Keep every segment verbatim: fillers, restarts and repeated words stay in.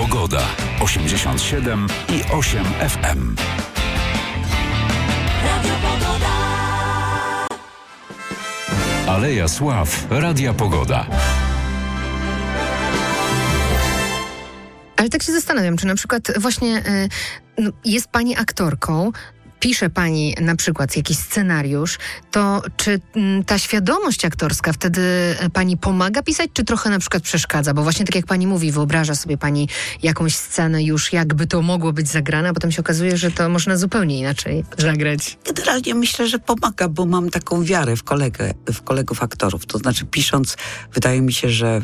Pogoda. osiemdziesiąt siedem i osiem F M. Aleja Sław. Radia Pogoda. Ale tak się zastanawiam, czy na przykład właśnie y, no, jest pani aktorką, pisze pani na przykład jakiś scenariusz, to czy m, ta świadomość aktorska wtedy pani pomaga pisać, czy trochę na przykład przeszkadza? Bo właśnie tak jak pani mówi, wyobraża sobie pani jakąś scenę już, jakby to mogło być zagrane, a potem się okazuje, że to można zupełnie inaczej zagrać. Generalnie myślę, że pomaga, bo mam taką wiarę w, kolegę, w kolegów aktorów. To znaczy pisząc, wydaje mi się, że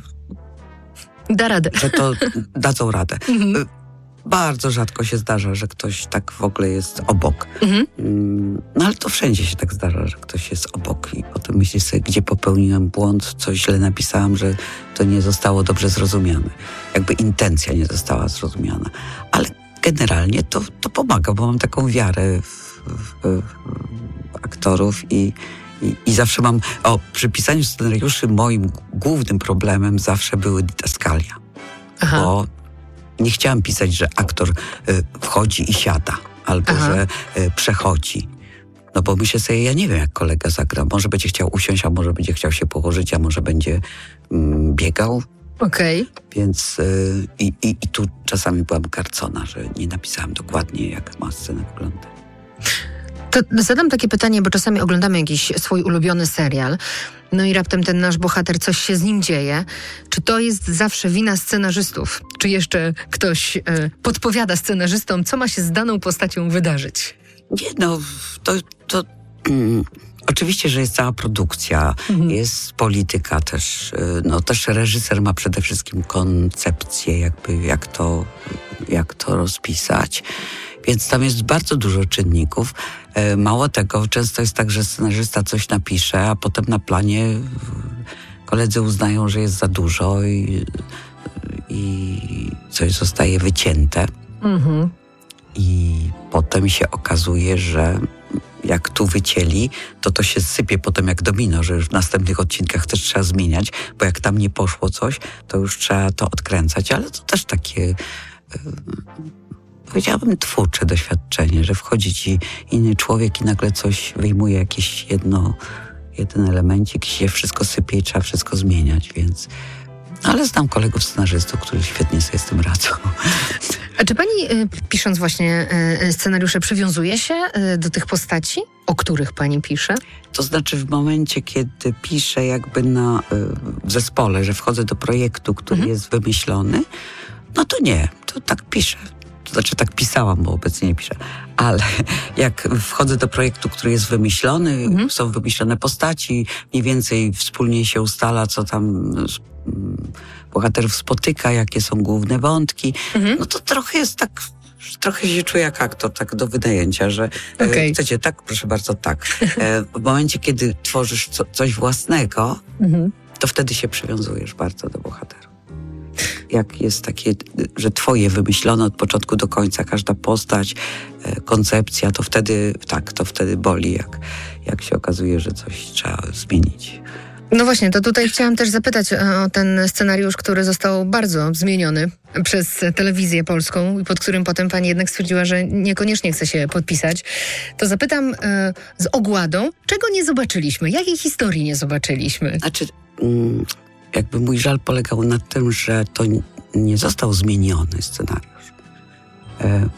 Da radę. że to dadzą radę. Mhm. Bardzo rzadko się zdarza, że ktoś tak w ogóle jest obok. Mhm. No ale to wszędzie się tak zdarza, że ktoś jest obok i potem myślisz sobie, gdzie popełniłem błąd, co źle napisałam, że to nie zostało dobrze zrozumiane. Jakby intencja nie została zrozumiana. Ale generalnie to, to pomaga, bo mam taką wiarę w, w, w aktorów i I, I zawsze mam, o, przy pisaniu scenariuszy moim głównym problemem zawsze były didaskalia. Aha. Bo nie chciałam pisać, że aktor y, wchodzi i siada, albo Aha. że y, przechodzi. No bo myślę sobie, ja nie wiem, jak kolega zagra. Może będzie chciał usiąść, a może będzie chciał się położyć, a może będzie mm, biegał. Okej. Okay. Więc y, i, i, i tu czasami byłam karcona, że nie napisałam dokładnie, jak ma scena wyglądać. To zadam takie pytanie, bo czasami oglądamy jakiś swój ulubiony serial, no i raptem ten nasz bohater, coś się z nim dzieje. Czy to jest zawsze wina scenarzystów? Czy jeszcze ktoś e, podpowiada scenarzystom, co ma się z daną postacią wydarzyć? Nie, no, to... to mm, oczywiście, że jest cała produkcja, mhm. jest polityka też. No też reżyser ma przede wszystkim koncepcję, jakby jak to, jak to rozpisać. Więc tam jest bardzo dużo czynników. Mało tego, często jest tak, że scenarzysta coś napisze, a potem na planie koledzy uznają, że jest za dużo i, i coś zostaje wycięte. Mhm. I potem się okazuje, że jak tu wycięli, to to się sypie potem jak domino, że już w następnych odcinkach też trzeba zmieniać, bo jak tam nie poszło coś, to już trzeba to odkręcać. Ale to też takie... Powiedziałabym twórcze doświadczenie, że wchodzi ci inny człowiek i nagle coś wyjmuje, jakieś jedno, jeden elemencik i się wszystko sypie i trzeba wszystko zmieniać, więc... Ale znam kolegów scenarzystów, którzy świetnie sobie z tym radzą. A czy pani, y, pisząc właśnie y, scenariusze, przywiązuje się y, do tych postaci, o których pani pisze? To znaczy w momencie, kiedy piszę jakby na, y, w zespole, że wchodzę do projektu, który mhm. jest wymyślony, no to nie, to tak piszę. To znaczy tak pisałam, bo obecnie nie piszę. Ale jak wchodzę do projektu, który jest wymyślony, mhm. są wymyślone postaci, mniej więcej wspólnie się ustala, co tam bohaterów spotyka, jakie są główne wątki, mhm. no to trochę jest tak, trochę się czuję jak aktor, tak do wynajęcia, że okay. e, chcecie tak, proszę bardzo tak. E, w momencie, kiedy tworzysz co, coś własnego, mhm. to wtedy się przywiązujesz bardzo do bohaterów. Jak jest takie, że twoje wymyślone od początku do końca, każda postać, e, koncepcja, to wtedy, tak, to wtedy boli, jak, jak się okazuje, że coś trzeba zmienić. No właśnie, to tutaj chciałam też zapytać o ten scenariusz, który został bardzo zmieniony przez telewizję polską i pod którym potem pani jednak stwierdziła, że niekoniecznie chce się podpisać. To zapytam e, z ogładą, czego nie zobaczyliśmy? Jakiej historii nie zobaczyliśmy? Znaczy, mm, jakby mój żal polegał na tym, że to nie został zmieniony scenariusz. E,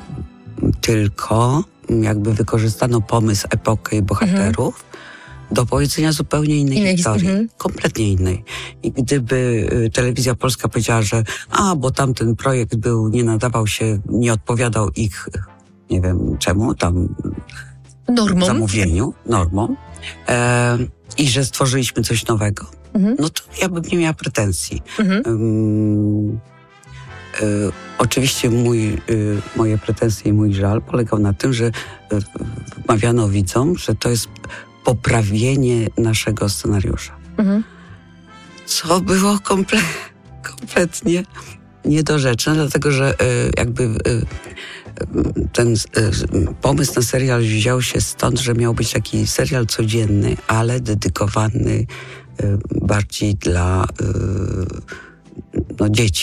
tylko jakby wykorzystano pomysł, epokę i bohaterów, mhm. do powiedzenia zupełnie innej, innej historii. Mhm. Kompletnie innej. I gdyby y, telewizja polska powiedziała, że a, bo tamten projekt był, nie nadawał się, nie odpowiadał ich, nie wiem czemu, tam normom. zamówieniu, normom, e, i że stworzyliśmy coś nowego, mhm. no to ja bym nie miała pretensji. Mhm. Um, y, oczywiście mój, y, moje pretensje i mój żal polegał na tym, że y, wmawiano widzom, że to jest poprawienie naszego scenariusza. Mhm. Co było komple- kompletnie niedorzeczne, dlatego że y, jakby y, ten y, pomysł na serial wziął się stąd, że miał być taki serial codzienny, ale dedykowany y, bardziej dla y, no, dzieci.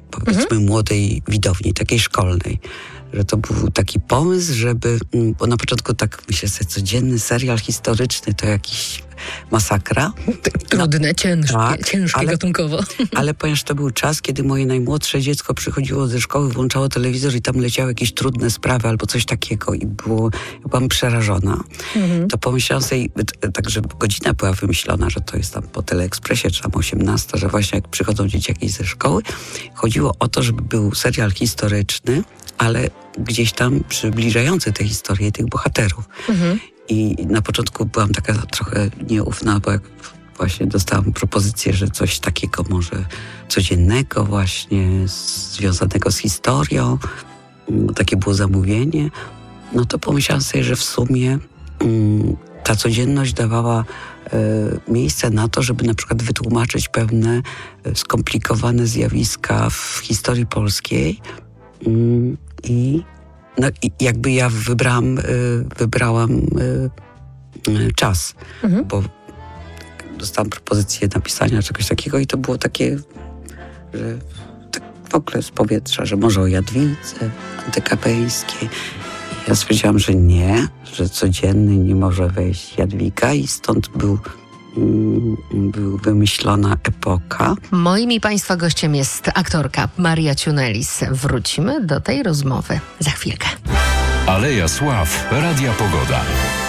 powiedzmy mhm. młodej widowni, takiej szkolnej. Że to był taki pomysł, żeby, bo na początku tak myślę sobie, codzienny serial historyczny to jakiś masakra. Trudne, no, ciężkie, tak, ciężkie ale, gatunkowo. Ale ponieważ to był czas, kiedy moje najmłodsze dziecko przychodziło ze szkoły, włączało telewizor i tam leciały jakieś trudne sprawy albo coś takiego i było, ja byłam przerażona. Mhm. To pomyślałam sobie, tak, że godzina była wymyślona, że to jest tam po Teleekspresie, czy tam osiemnasta, że właśnie jak przychodzą dzieciaki ze szkoły, chodziło o to, żeby był serial historyczny, ale gdzieś tam przybliżający tę historię tych bohaterów. Mhm. I na początku byłam taka trochę nieufna, bo jak właśnie dostałam propozycję, że coś takiego może codziennego właśnie, związanego z historią, takie było zamówienie, no to pomyślałam sobie, że w sumie um, ta codzienność dawała e, miejsce na to, żeby na przykład wytłumaczyć pewne e, skomplikowane zjawiska w historii polskiej um, i no i jakby ja wybrałam, y, wybrałam y, y, czas, mhm. bo dostałam propozycję napisania czegoś takiego i to było takie, że tak w ogóle z powietrza, że może o Jadwidze Antykapeńskiej. I ja stwierdziłam, że nie, że codzienny nie może wejść Jadwiga i stąd był był wymyślona epoka. Moim i Państwa gościem jest aktorka Maria Ciunelis. Wrócimy do tej rozmowy za chwilkę. Aleja Sław, Radia Pogoda.